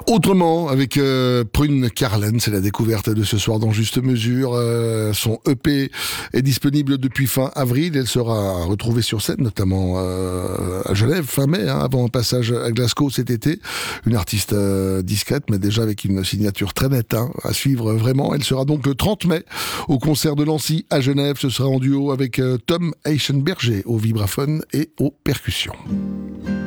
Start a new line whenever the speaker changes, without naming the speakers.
Autrement, avec Prune Carlen, c'est la découverte de ce soir dans Juste Mesure. Son EP est disponible depuis fin avril. Elle sera retrouvée sur scène, notamment à Genève, fin mai, avant un passage à Glasgow cet été. Une artiste discrète, mais déjà avec une signature très nette, à suivre vraiment. Elle sera donc le 30 mai au concert de Nancy à Genève. Ce sera en duo avec Tom Eichenberger au vibraphone et aux percussions.